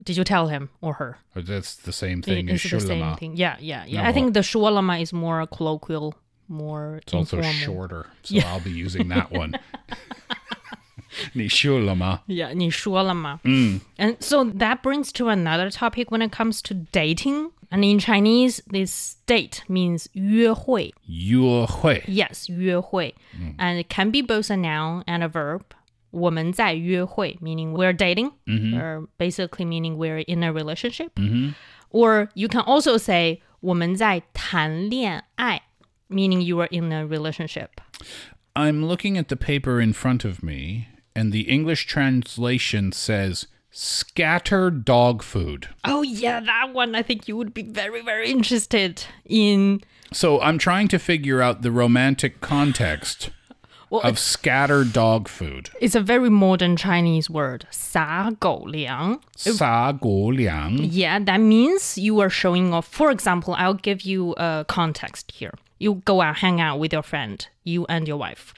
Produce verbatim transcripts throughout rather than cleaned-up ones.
Did you tell him or her? Or that's the same thing as It's the same Shulama. thing. Yeah, yeah, yeah. No, I think the 说了吗 is more colloquial, more It's also informal. shorter, so I'll be using that one. 你说了吗? Yeah, 你说了吗? And so that brings to another topic when it comes to dating. And in Chinese, this date means 约会. 约会. Yes, 约会. And it can be both a noun and a verb. 我们在约会, meaning we're dating, mm-hmm. or basically meaning we're in a relationship. Mm-hmm. Or you can also say 我们在谈恋爱, meaning you are in a relationship. I'm looking at the paper in front of me, and the English translation says scatter dog food. Oh, yeah, that one I think you would be very, very interested in. So I'm trying to figure out the romantic context well, of scatter dog food. It's a very modern Chinese word, 撒狗粮. 撒狗粮. Yeah, that means you are showing off. For example, I'll give you a context here. You go out, hang out with your friend, you and your wife.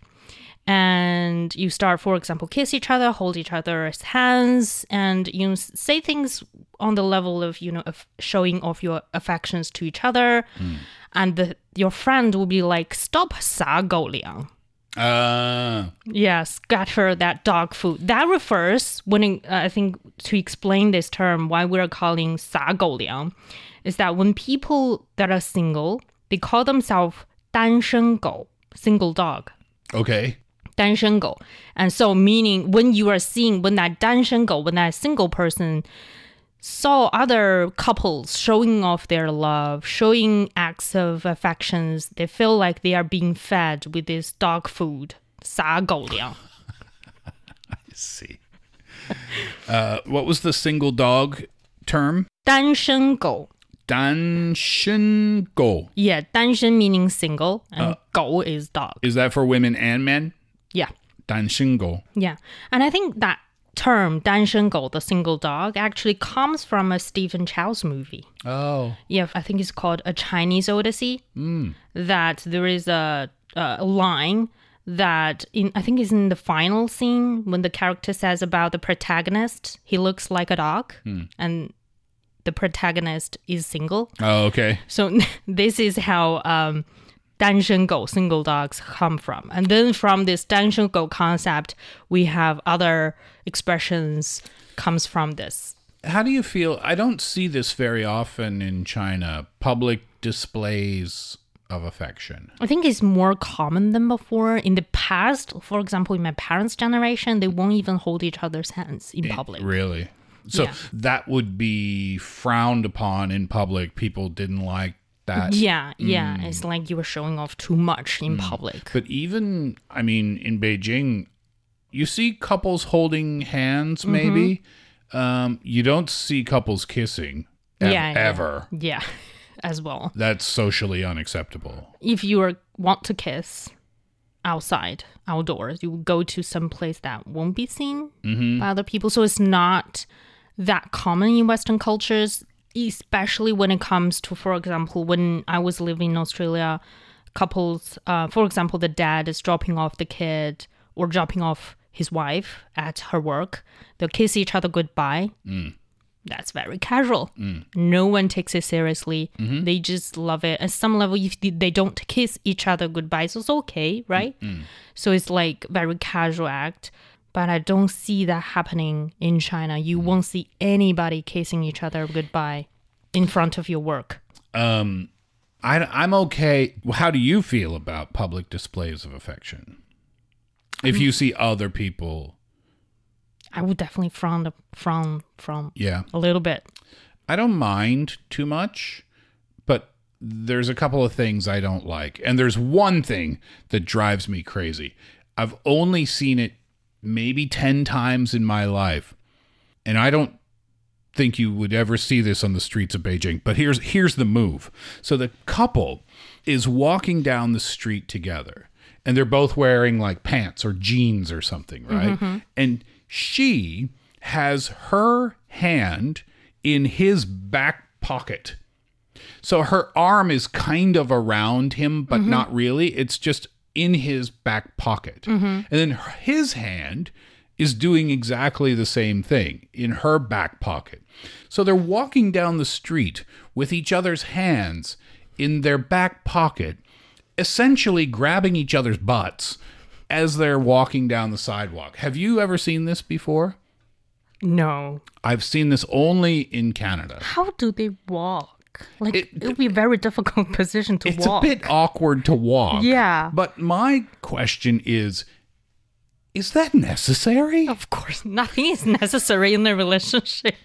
And you start, for example, kiss each other, hold each other's hands, and you say things on the level of, you know, of showing off your affections to each other. Mm. And the, your friend will be like, stop 撒狗粮. Uh. Yeah, scatter that dog food. That refers, when it, uh, I think, to explain this term, why we're calling 撒狗粮, is that when people that are single, they call themselves 单身狗, single dog. Okay. 单身狗. And so meaning when you are seeing, when that 单身狗, when that single person saw other couples showing off their love, showing acts of affections, they feel like they are being fed with this dog food. 撒狗粮. I see. uh, what was the single dog term? 单身狗. 单身狗. Yeah, 单身 meaning single, and uh, 狗 is dog. Is that for women and men? Yeah. 单身狗. Yeah. And I think that term, 单身狗, the single dog, actually comes from a Stephen Chow's movie. Oh. Yeah, I think it's called A Chinese Odyssey. Mm. That there is a, a line that, in I think is in the final scene, when the character says about the protagonist, he looks like a dog, mm. and the protagonist is single. Oh, okay. So this is how um, 单身狗, single dogs, come from. And then from this 单身狗concept, we have other expressions comes from this. How do you feel? I don't see this very often in China, public displays of affection. I think it's more common than before. In the past, for example, in my parents' generation, they won't even hold each other's hands in public. It, really? So yeah. that would be frowned upon in public. People didn't like that. Yeah, yeah. Mm. It's like you were showing off too much in mm. public. But even, I mean, in Beijing, you see couples holding hands, maybe. Mm-hmm. Um, you don't see couples kissing ev- yeah, ever. Yeah, yeah. As well. That's socially unacceptable. If you are, want to kiss outside, outdoors, you will go to some place that won't be seen mm-hmm. by other people. So it's not that common in Western cultures, especially when it comes to, for example, when I was living in Australia, couples, uh, for example, the dad is dropping off the kid or dropping off his wife at her work. They'll kiss each other goodbye. Mm. That's very casual. Mm. No one takes it seriously. Mm-hmm. They just love it. At some level, if they don't kiss each other goodbye, so it's okay, right? Mm-hmm. So it's like very casual act. But I don't see that happening in China. You mm. won't see anybody kissing each other goodbye in front of your work. Um, I, I'm okay. How do you feel about public displays of affection? If you see other people... I would definitely frown frown from yeah. a little bit. I don't mind too much, but there's a couple of things I don't like. And there's one thing that drives me crazy. I've only seen it maybe ten times in my life, and I don't think you would ever see this on the streets of Beijing. But here's here's the move. So the couple is walking down the street together, and they're both wearing like pants or jeans or something, right? Mm-hmm. And she has her hand in his back pocket. So her arm is kind of around him, but mm-hmm. not really. It's just in his back pocket. Mm-hmm. And then his hand is doing exactly the same thing in her back pocket. So they're walking down the street with each other's hands in their back pocket, essentially grabbing each other's butts as they're walking down the sidewalk. Have you ever seen this before? No. I've seen this only in Canada. How do they walk? Like, It- it would be a very difficult position to It's walk. a bit awkward to walk. Yeah. But my question is, is that necessary? Of course, nothing is necessary in a relationship.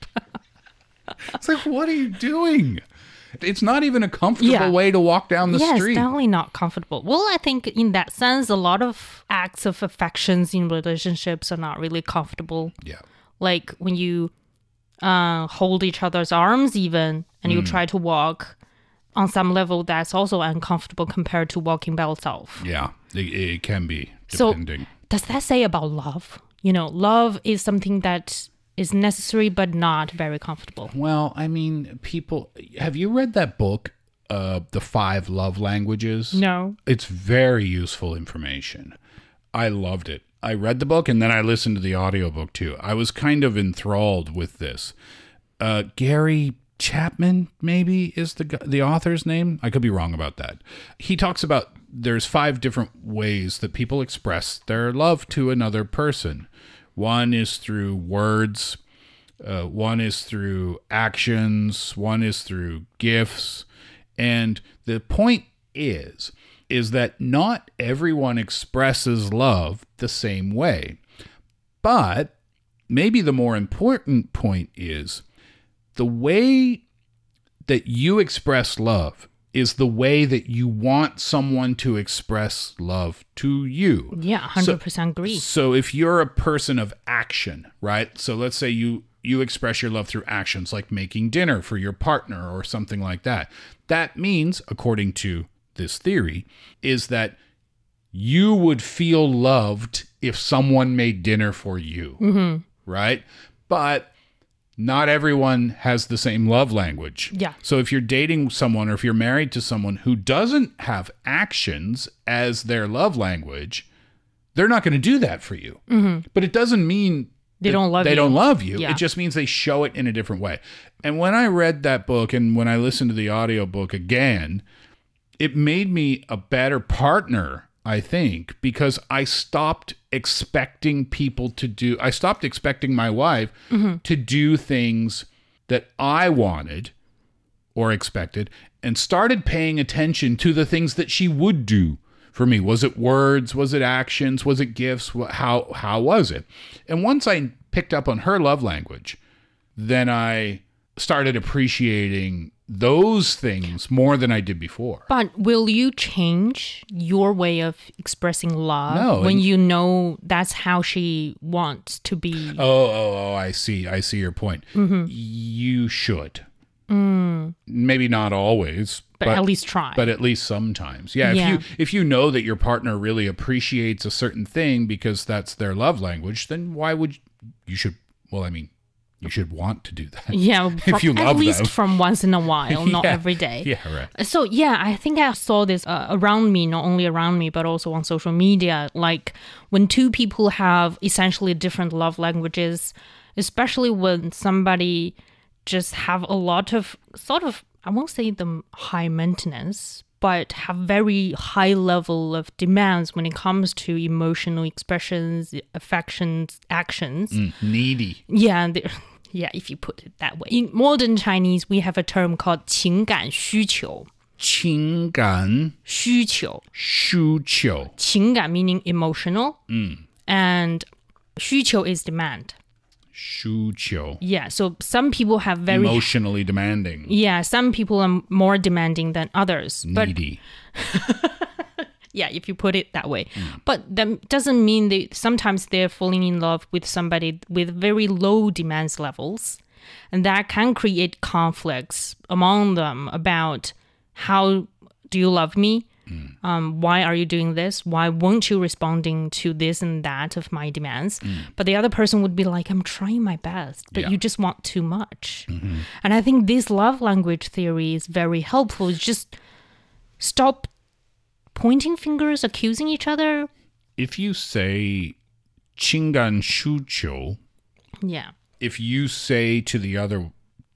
It's like, what are you doing? It's not even a comfortable Yeah. way to walk down the Yes, street. definitely not comfortable. Well, I think in that sense, a lot of acts of affections in relationships are not really comfortable. Yeah. Like when you uh, hold each other's arms even and you try to walk on some level, that's also uncomfortable compared to walking by yourself. Yeah. It, it can be, So depending. does that say about love? You know, love is something that is necessary but not very comfortable. Well, I mean, people, have you read that book, uh, The Five Love Languages? No. It's very useful information. I loved it. I read the book and then I listened to the audiobook too. I was kind of enthralled with this. Uh, Gary Chapman, maybe, is the gu- the author's name. I could be wrong about that. He talks about there's five different ways that people express their love to another person. One is through words. Uh, one is through actions. One is through gifts. And the point is, is that not everyone expresses love the same way. But maybe the more important point is the way that you express love is the way that you want someone to express love to you. Yeah, one hundred percent agree. So if you're a person of action, right? So let's say you you express your love through actions like making dinner for your partner or something like that. That means, according to this theory, is that you would feel loved if someone made dinner for you, Mm-hmm. right? But not everyone has the same love language. Yeah. So if you're dating someone or if you're married to someone who doesn't have actions as their love language, they're not going to do that for you. Mm-hmm. But it doesn't mean They that don't love they you. don't love you. Yeah. It just means they show it in a different way. And when I read that book and when I listened to the audiobook again, it made me a better partner, I think, because I stopped expecting people to do, I stopped expecting my wife Mm-hmm. to do things that I wanted or expected and started paying attention to the things that she would do for me. Was it words? Was it actions? Was it gifts? Wh- How, how was it? And once I picked up on her love language, then I started appreciating those things more than I did before. But will you change your way of expressing love No, when and- you know that's how she wants to be? Oh, oh, oh, I see. I see your point. Mm-hmm. You should. Mm. Maybe not always, but, but at least try. but at least sometimes. Yeah, if Yeah. you if you know that your partner really appreciates a certain thing because that's their love language, then why would you, you should well, I mean, you should want to do that. yeah, if from- you at love least them. from once in a while, not Yeah. every day. Yeah, right. So yeah, I think I saw this uh, around me, not only around me, but also on social media. Like when two people have essentially different love languages, especially when somebody just have a lot of sort of, I won't say them high maintenance, but have very high level of demands when it comes to emotional expressions, affections, actions. Mm, needy. Yeah, and the- yeah, if you put it that way. In modern Chinese, we have a term called 情感需求. 情感需求. 需求. 情感 meaning emotional, and 需求 is demand. 需求. Yeah, so some people have very Emotionally demanding. yeah, some people are more demanding than others. But Needy. yeah, if you put it that way. But that doesn't mean that sometimes they're falling in love with somebody with very low demands levels. And that can create conflicts among them about how do you love me? Um, why are you doing this? Why won't you responding to this and that of my demands? But the other person would be like, I'm trying my best, but Yeah. you just want too much. And I think this love language theory is very helpful. It's just stop pointing fingers, accusing each other. If you say 情感需求. Yeah. If you say to the other